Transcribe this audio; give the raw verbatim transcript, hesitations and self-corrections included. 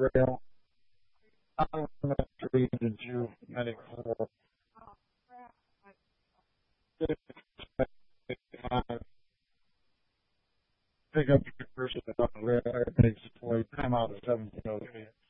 rail. I'm not three and two ninety-four. Pick up the person on the rail. It takes deployed. Time out of seventeen oh three.